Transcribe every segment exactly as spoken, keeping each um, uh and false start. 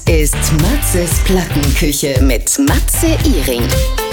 ist Matzes Plattenküche mit Matze Ihring.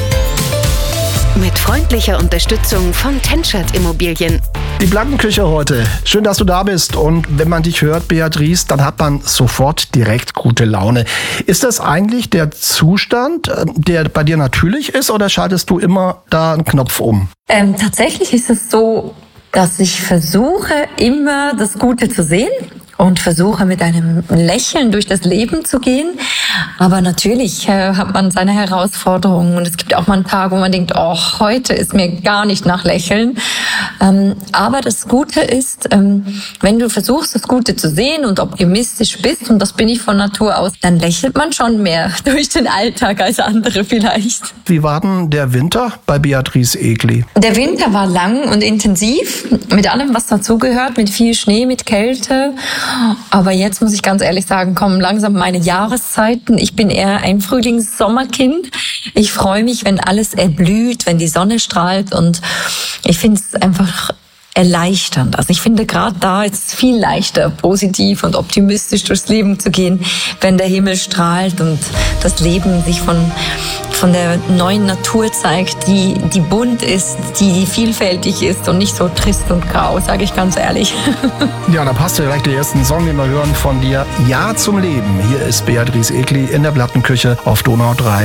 Mit freundlicher Unterstützung von Tenschert Immobilien. Die Plattenküche heute. Schön, dass du da bist. Und wenn man dich hört, Beatrice, dann hat man sofort direkt gute Laune. Ist das eigentlich der Zustand, der bei dir natürlich ist, oder schaltest du immer da einen Knopf um? Ähm, tatsächlich ist es so, dass ich versuche, immer das Gute zu sehen und versuche, mit einem Lächeln durch das Leben zu gehen. Aber natürlich äh, hat man seine Herausforderungen und es gibt auch mal einen Tag, wo man denkt, oh, heute ist mir gar nicht nach Lächeln. Ähm, aber das Gute ist, ähm, wenn du versuchst, das Gute zu sehen und optimistisch bist, und das bin ich von Natur aus, dann lächelt man schon mehr durch den Alltag als andere vielleicht. Wie war denn der Winter bei Beatrice Egli? Der Winter war lang und intensiv, mit allem, was dazugehört, mit viel Schnee, mit Kälte. Aber jetzt muss ich ganz ehrlich sagen, kommen langsam meine Jahreszeiten. Ich bin eher ein Frühlings-Sommerkind. Ich freue mich, wenn alles erblüht, wenn die Sonne strahlt, und ich finde es einfach erleichternd. Also ich finde, gerade da ist es viel leichter, positiv und optimistisch durchs Leben zu gehen, wenn der Himmel strahlt und das Leben sich von von der neuen Natur zeigt, die die bunt ist, die vielfältig ist und nicht so trist und grau, sage ich ganz ehrlich. Ja, da passt ja gleich der ersten Song, den wir hören von dir. Ja zum Leben. Hier ist Beatrice Egli in der Plattenküche auf Donau drei.